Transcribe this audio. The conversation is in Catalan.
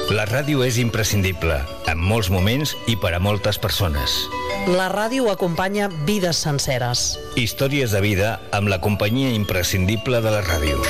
La ràdio és imprescindible, en molts moments i per a moltes persones. La ràdio acompanya vides senceres. Històries de vida amb la companyia imprescindible de la ràdio.